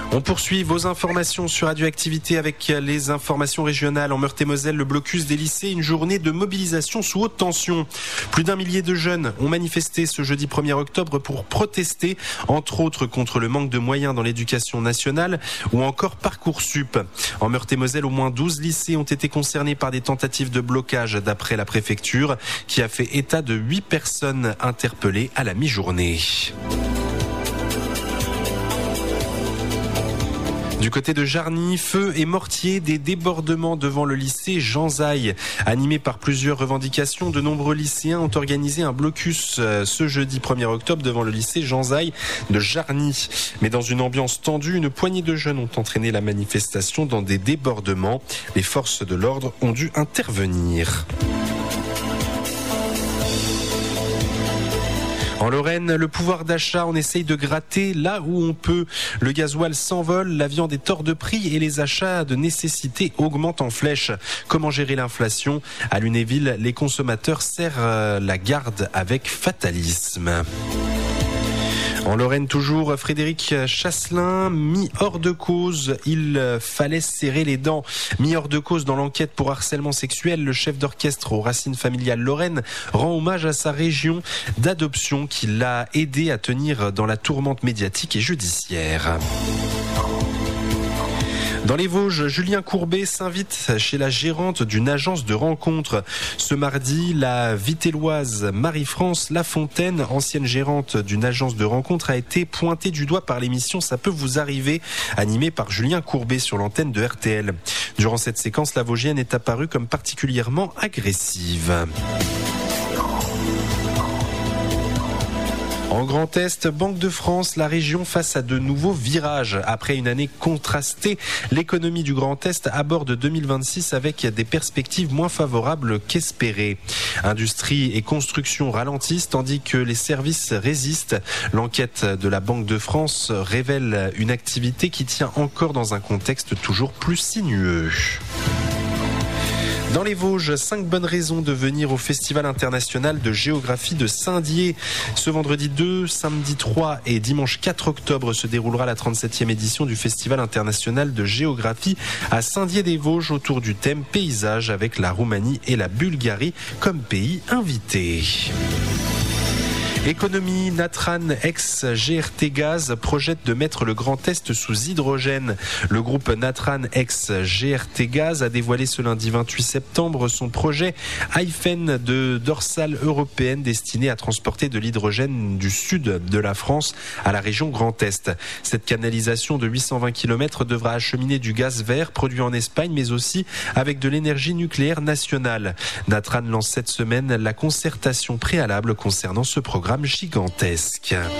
On poursuit vos informations sur Radioactivité avec les informations régionales. En Meurthe-et-Moselle, le blocus des lycées, une journée de mobilisation sous haute tension. Plus d'1 millier de jeunes ont manifesté ce jeudi 1er octobre pour protester, entre autres contre le manque de moyens dans l'éducation nationale ou encore Parcoursup. En Meurthe-et-Moselle, au moins 12 lycées ont été concernés par des tentatives de blocage d'après la préfecture qui a fait état de 8 personnes interpellées à la mi-journée. Du côté de Jarny, feu et mortier, des débordements devant le lycée Jean Zay. Animé par plusieurs revendications, de nombreux lycéens ont organisé un blocus ce jeudi 1er octobre devant le lycée Jean Zay de Jarny. Mais dans une ambiance tendue, une poignée de jeunes ont entraîné la manifestation dans des débordements. Les forces de l'ordre ont dû intervenir. En Lorraine, le pouvoir d'achat, on essaye de gratter là où on peut. Le gasoil s'envole, la viande est hors de prix et les achats de nécessité augmentent en flèche. Comment gérer l'inflation ? À Lunéville, les consommateurs serrent la garde avec fatalisme. En Lorraine toujours, Frédéric Chasselin, mis hors de cause. Il fallait serrer les dents. Mis hors de cause dans l'enquête pour harcèlement sexuel, le chef d'orchestre aux Racines familiales Lorraine rend hommage à sa région d'adoption qui l'a aidé à tenir dans la tourmente médiatique et judiciaire. Dans les Vosges, Julien Courbet s'invite chez la gérante d'une agence de rencontres. Ce mardi, la Vitelloise Marie-France Lafontaine, ancienne gérante d'une agence de rencontres, a été pointée du doigt par l'émission Ça peut vous arriver, animée par Julien Courbet sur l'antenne de RTL. Durant cette séquence, la Vosgienne est apparue comme particulièrement agressive. En Grand Est, Banque de France, la région face à de nouveaux virages. Après une année contrastée, l'économie du Grand Est aborde 2026 avec des perspectives moins favorables qu'espérées. Industrie et construction ralentissent tandis que les services résistent. L'enquête de la Banque de France révèle une activité qui tient encore dans un contexte toujours plus sinueux. Dans les Vosges, 5 bonnes raisons de venir au Festival international de géographie de Saint-Dié. Ce vendredi 2, samedi 3 et dimanche 4 octobre se déroulera la 37e édition du Festival international de géographie à Saint-Dié-des-Vosges autour du thème paysage avec la Roumanie et la Bulgarie comme pays invités. Économie, Natran, ex-GRT Gaz, projette de mettre le Grand Est sous hydrogène. Le groupe Natran, ex-GRT Gaz, a dévoilé ce lundi 28 septembre son projet Hyphen de dorsale européenne destiné à transporter de l'hydrogène du sud de la France à la région Grand Est. Cette canalisation de 820 km devra acheminer du gaz vert produit en Espagne, mais aussi avec de l'énergie nucléaire nationale. Natran lance cette semaine la concertation préalable concernant ce programme gigantesque.